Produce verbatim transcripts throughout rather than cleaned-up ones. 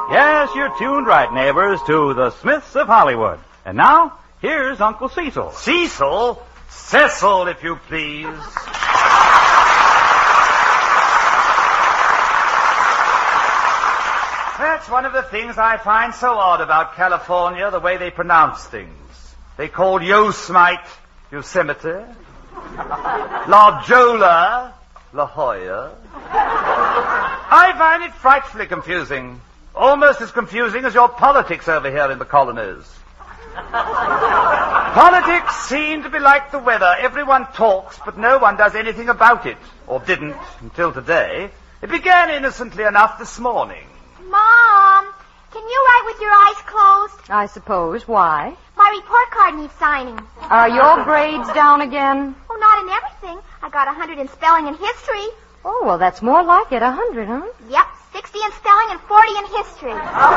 Yes, you're tuned right, neighbors, to the Smiths of Hollywood. And now, here's Uncle Cecil. Cecil? Cecil, if you please. That's one of the things I find so odd about California, the way they pronounce things. They call Yosemite Yosemite, La Jolla La Jolla. I find it frightfully confusing. Almost as confusing as your politics over here in the colonies. Politics seem to be like the weather. Everyone talks, but no one does anything about it. Or didn't until today. It began innocently enough this morning. Mom, can you write with your eyes closed? I suppose. Why? My report card needs signing. Are your grades down again? Oh, not in everything. I got a hundred in spelling and history. Oh, well, that's more like it, a hundred, huh? Yep, sixty in spelling and forty in history.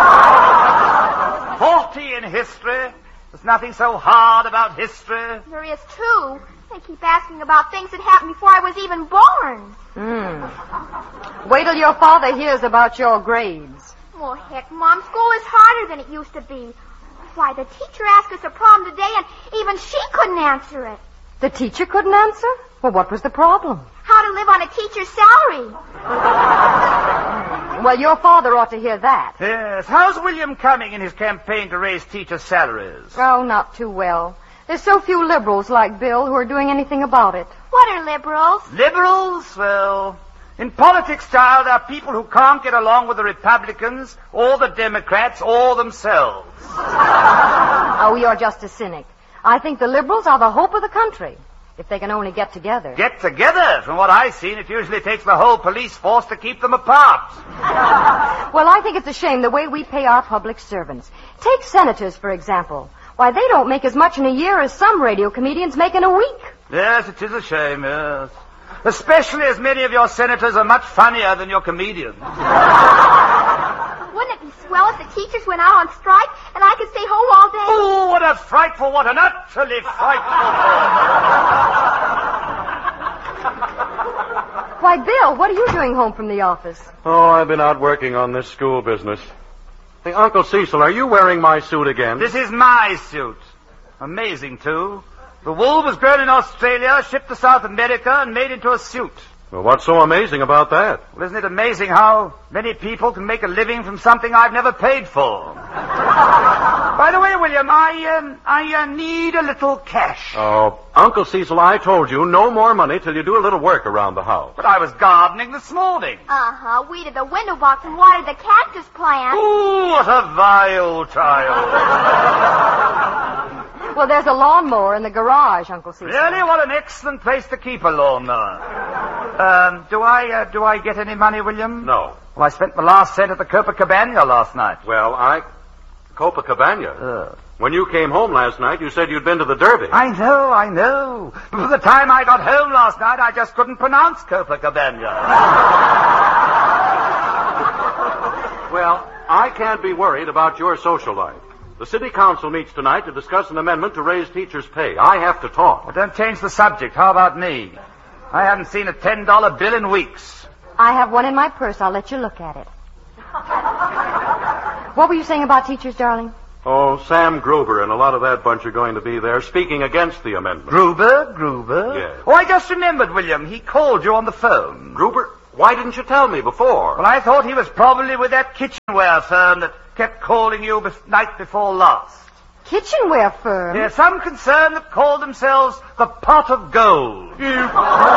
Forty in history? There's nothing so hard about history. There is, too. They keep asking about things that happened before I was even born. Hmm. Wait till your father hears about your grades. Well, heck, Mom, school is harder than it used to be. Why, the teacher asked us a problem today, and even she couldn't answer it. The teacher couldn't answer? Well, what was the problem? How to live on a teacher's salary. Well, your father ought to hear that. Yes. How's William coming in his campaign to raise teacher salaries? Oh, not too well. There's so few liberals like Bill who are doing anything about it. What are liberals? Liberals? Well, in politics, child, there are people who can't get along with the Republicans, or the Democrats, or themselves. Oh, you're just a cynic. I think the liberals are the hope of the country, if they can only get together. Get together? From what I've seen, it usually takes the whole police force to keep them apart. Well, I think it's a shame the way we pay our public servants. Take senators, for example. Why, they don't make as much in a year as some radio comedians make in a week. Yes, it is a shame, yes. Especially as many of your senators are much funnier than your comedians. Wouldn't it be swell if the teachers went out on strike and I could stay home all day? Oh, what a frightful, what an utterly frightful Why, Bill, what are you doing home from the office? Oh, I've been out working on this school business. Hey, Uncle Cecil, are you wearing my suit again? This is my suit. Amazing, too. The wool was grown in Australia, shipped to South America, and made into a suit. Well, what's so amazing about that? Well, isn't it amazing how many people can make a living from something I've never paid for? By the way, William, I, um, I uh, need a little cash. Oh, Uncle Cecil, I told you no more money till you do a little work around the house. But I was gardening this morning. Uh-huh. Weeded the window box and watered the cactus plant. Ooh, what a vile child. Well, there's a lawnmower in the garage, Uncle Cecil. Really? What an excellent place to keep a lawnmower. Um, do I, uh, do I get any money, William? No. Well, I spent my last cent at the Copacabana last night. Well, I... Copacabana? Uh. When you came home last night, you said you'd been to the Derby. I know, I know. But by the time I got home last night, I just couldn't pronounce Copacabana. Well, I can't be worried about your social life. The city council meets tonight to discuss an amendment to raise teachers' pay. I have to talk. Well, don't change the subject. How about me? I haven't seen a ten dollar bill in weeks. I have one in my purse. I'll let you look at it. What were you saying about teachers, darling? Oh, Sam Gruber and a lot of that bunch are going to be there speaking against the amendment. Gruber? Gruber? Yes. Oh, I just remembered, William. He called you on the phone. Gruber? Why didn't you tell me before? Well, I thought he was probably with that kitchenware firm that kept calling you the night before last. Kitchenware firm? Yes, some concern that called themselves the Pot of Gold. The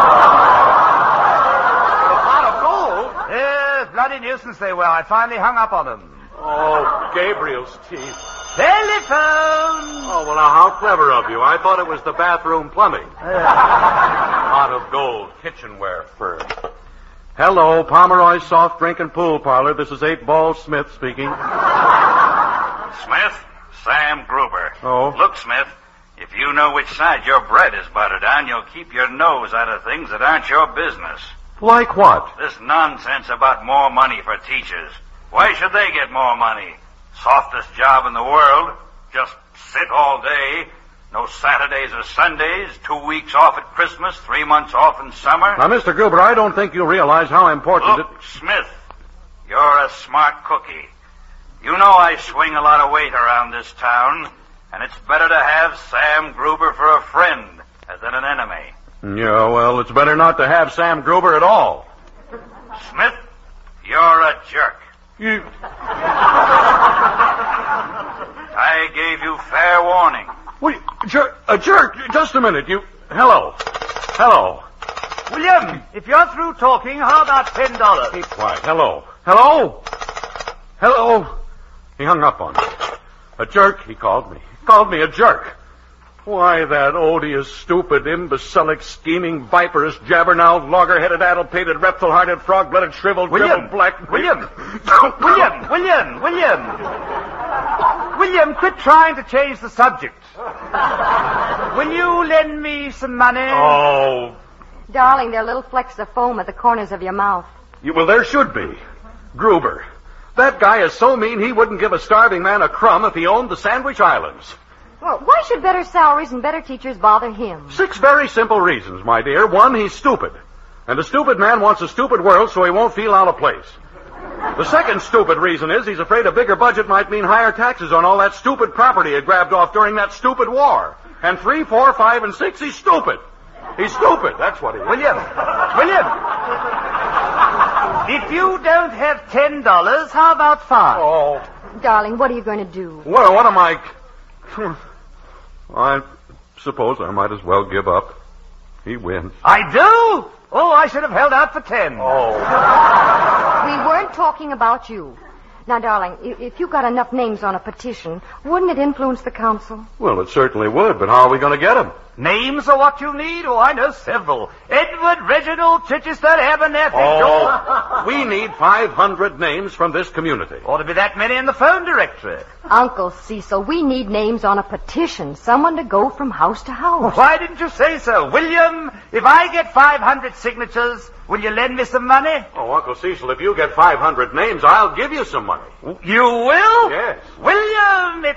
pot of gold? Yes, bloody nuisance they were. I finally hung up on them. Oh, Gabriel's teeth. Telephone! Oh, well, now, how clever of you. I thought it was the bathroom plumbing. Pot of gold, kitchenware firm. Hello, Pomeroy Soft Drink and Pool Parlor. This is Eight Ball Smith speaking. Smith, Sam Gruber. Oh? Look, Smith, if you know which side your bread is buttered on, you'll keep your nose out of things that aren't your business. Like what? This nonsense about more money for teachers. Why should they get more money? Softest job in the world. Just sit all day. No Saturdays or Sundays. Two weeks off at Christmas. Three months off in summer. Now, Mister Gruber, I don't think you realize how important Look, it... Smith, you're a smart cookie. You know I swing a lot of weight around this town, and it's better to have Sam Gruber for a friend than an enemy. Yeah, well, it's better not to have Sam Gruber at all. Smith, you're a jerk. You... I gave you fair warning. Wait, jer- a jerk? Just a minute. You... Hello. Hello. William, if you're through talking, how about ten dollars? Keep quiet. Hello. Hello? Hello? He hung up on me. A jerk, he called me. He called me a jerk. Why, that odious, stupid, imbecilic, scheming, viperous, jabber-mouthed, logger-headed, addle-pated, reptile-hearted, frog-blooded, shriveled, William, dribbled, black... William! William! William! William! William, quit trying to change the subject. Will you lend me some money? Oh... Darling, there are little flecks of foam at the corners of your mouth. You, well, there should be. Gruber. That guy is so mean he wouldn't give a starving man a crumb if he owned the Sandwich Islands. Well, why should better salaries and better teachers bother him? Six very simple reasons, my dear. One, he's stupid. And a stupid man wants a stupid world so he won't feel out of place. The second stupid reason is he's afraid a bigger budget might mean higher taxes on all that stupid property he grabbed off during that stupid war. And three, four, five, and six, he's stupid. He's stupid, that's what he is. William! William! If you don't have ten dollars, how about five? Oh. Darling, what are you going to do? What, what am I... I suppose I might as well give up. He wins. I do? Oh, I should have held out for ten. Oh. We weren't talking about you. Now, darling, i- if you got enough names on a petition, wouldn't it influence the council? Well, it certainly would, but how are we going to get them? Names are what you need? Oh, I know several. Edward, Reginald, Chichester, Abernathy, Oh, we need five hundred names from this community. Ought to be that many in the phone directory. Uncle Cecil, we need names on a petition. Someone to go from house to house. Why didn't you say so? William, if I get five hundred signatures, will you lend me some money? Oh, Uncle Cecil, if you get five hundred names, I'll give you some money. You will? Yes. William, it's